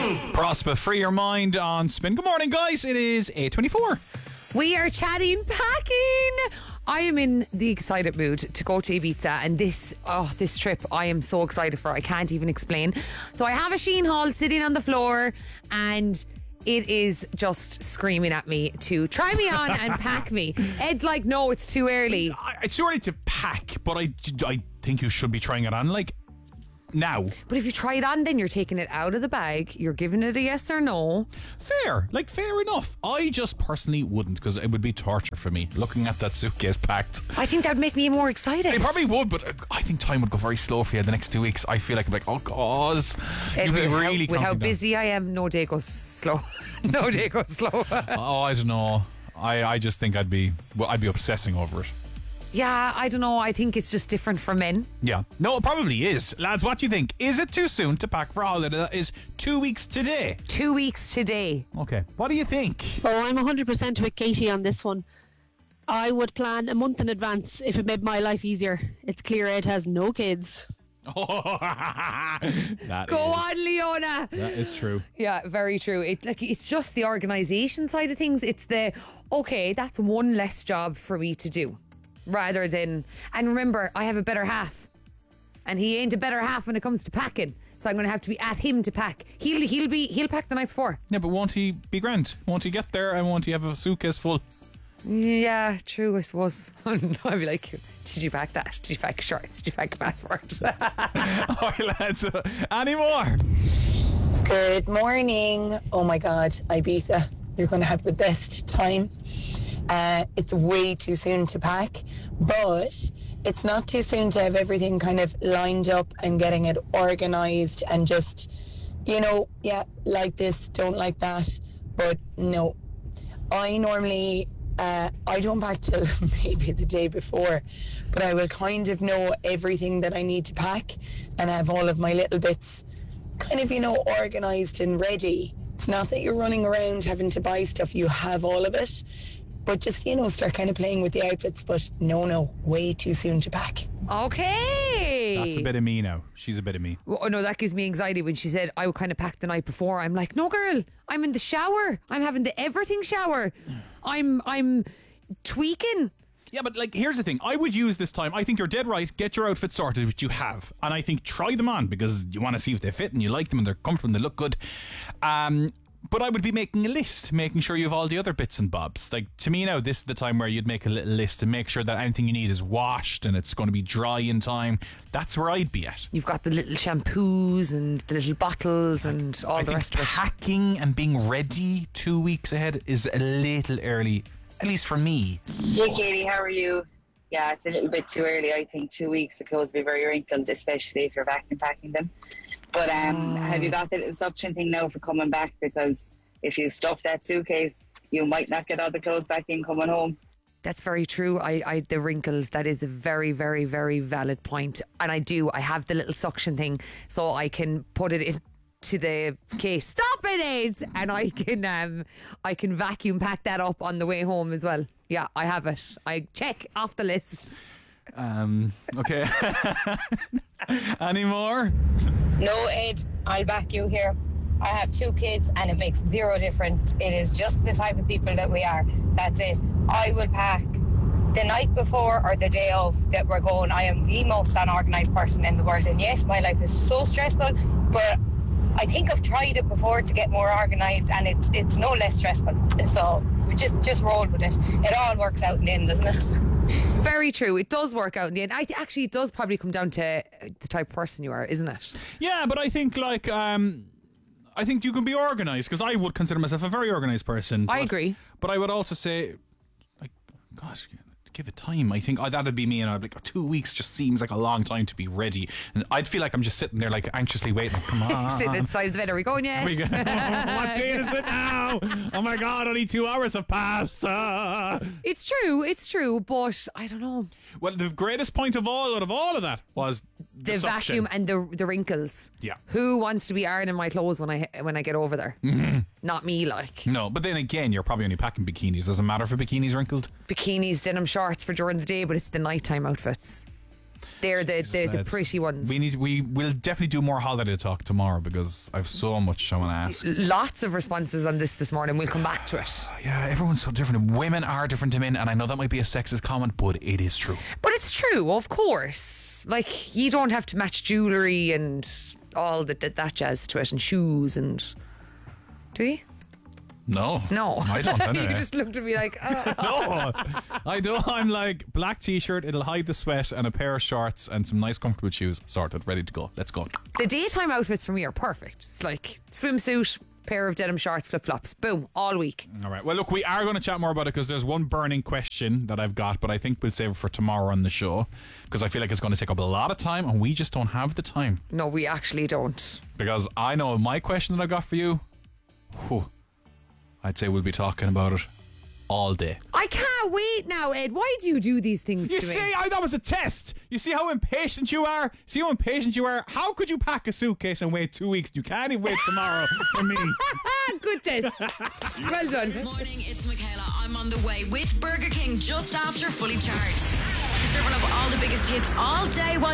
Prosper, free your mind on Spin. Good morning, guys. It is 8:24. We are chatting packing. I am in the excited mood to go to Ibiza, and this trip I am so excited for. I can't even explain. So I have a Shein haul sitting on the floor, and it is just screaming at me to try me on and pack me. Ed's like, no, it's too early. It's too early to pack, but I think you should be trying it on now. But if you try it on, then you're taking it out of the bag. You're giving it a yes or no. Fair enough. I just personally wouldn't, because it would be torture for me looking at that suitcase packed. I think that would make me more excited. It probably would, but I think time would go very slow for you the next 2 weeks. I feel like I'm like, oh God, you'd be really with how busy I am, no day goes slow. No day goes slow. Oh, I don't know. I just think I'd be obsessing over it. Yeah, I don't know. I think it's just different for men. Yeah. No, it probably is. Lads, what do you think? Is it too soon to pack for a holiday that is 2 weeks today? 2 weeks today. Okay. What do you think? Oh, I'm 100% with Katie on this one. I would plan a month in advance if it made my life easier. It's clear Ed has no kids. Go on, Leona. That is true. Yeah, very true. It's just the organisation side of things. It's okay, that's one less job for me to do. Rather than, and remember, I have a better half, and he ain't a better half when it comes to packing. So I'm going to have to be at him to pack. He'll pack the night before. Yeah, but won't he be grand? Won't he get there and won't he have a suitcase full? Yeah, true, I suppose. I'd be like, did you pack that? Did you pack your shorts? Did you pack your passport? Alright, lads, any more? Good morning. Oh my God, Ibiza, you're going to have the best time. It's way too soon to pack, but it's not too soon to have everything kind of lined up and getting it organised and just, like this, don't like that. But no, I normally, I don't pack till maybe the day before, but I will kind of know everything that I need to pack and have all of my little bits kind of, organised and ready. It's not that you're running around having to buy stuff, you have all of it. But just, start kind of playing with the outfits. But no, way too soon to pack. Okay. That's a bit of me now. She's a bit of me. Oh, no, that gives me anxiety when she said I would kind of pack the night before. I'm like, no, girl, I'm in the shower. I'm having the everything shower. I'm tweaking. Yeah, but here's the thing. I would use this time. I think you're dead right. Get your outfit sorted, which you have. And I think try them on because you want to see if they fit and you like them and they're comfortable and they look good. But I would be making a list, making sure you have all the other bits and bobs. To me now, this is the time where you'd make a little list and make sure that anything you need is washed and it's going to be dry in time. That's where I'd be at. You've got the little shampoos and the little bottles and all the rest of it. Packing and being ready 2 weeks ahead is a little early, at least for me. Hey Katie, how are you? Yeah, it's a little bit too early. I think 2 weeks, the clothes will be very wrinkled, especially if you're vacuum packing them. But have you got the little suction thing now for coming back? Because if you stuff that suitcase, you might not get all the clothes back in coming home. That's very true. The wrinkles, that is a very, very, very valid point. And I have the little suction thing so I can put it into the case. Stop it, Ed! And I can vacuum pack that up on the way home as well. Yeah, I have it. I check off the list. Okay. Any more? No, Ed, I'll back you here. I have 2 kids and it makes zero difference. It is just the type of people that we are. That's it. I will pack the night before or the day of that we're going. I am the most unorganised person in the world. And yes, my life is so stressful, but I think I've tried it before to get more organised and it's no less stressful. So we just roll with it. It all works out in the end, doesn't it? Very true. It does work out in the end. Actually, it does probably come down to the type of person you are, isn't it? Yeah, but I think I think you can be organised because I would consider myself a very organised person. I agree. But I would also say, gosh, give it time. I think that'd be me, and I'd be like, 2 weeks just seems like a long time to be ready. And I'd feel like I'm just sitting there anxiously waiting. Come on. Sitting inside the bed. Are we going yet? What date is it now? Oh my God, only 2 hours have passed. It's true, but I don't know. Well, the greatest point out of all of that was the vacuum and the wrinkles. Yeah. Who wants to be ironing my clothes when I get over there? Mm-hmm. Not me, No, but then again, you're probably only packing bikinis. Doesn't matter if a bikini's wrinkled. Bikinis, denim shorts for during the day, but it's the nighttime outfits. They're the pretty ones. We will definitely do more holiday talk tomorrow because I've so much I want to ask. Lots of responses on this morning. We'll come back to it. Yeah, everyone's so different. Women are different to men, and I know that might be a sexist comment, but it is true. But it's true, of course. Like, you don't have to match jewellery and all that jazz to it, and shoes and... Do you? No. I don't anyway. You just looked at me like, No, I don't. I'm like, black t-shirt, it'll hide the sweat, and a pair of shorts and some nice comfortable shoes. Sorted, ready to go. Let's go. The daytime outfits for me are perfect. It's like swimsuit, pair of denim shorts, flip-flops. Boom, all week. All right. Well, look, we are going to chat more about it because there's one burning question that I've got, but I think we'll save it for tomorrow on the show because I feel like it's going to take up a lot of time and we just don't have the time. No, we actually don't. Because I know my question that I've got for you, I'd say we'll be talking about it all day. I can't wait now, Ed. Why do you do these things You to me? see, that was a test. You see how impatient you are? See how impatient you are? How could you pack a suitcase and wait 2 weeks? You can't even wait tomorrow for me. Good test. Well done. Good morning, it's Michaela. I'm on the way with Burger King just after Fully Charged. Serving up all the biggest hits all day while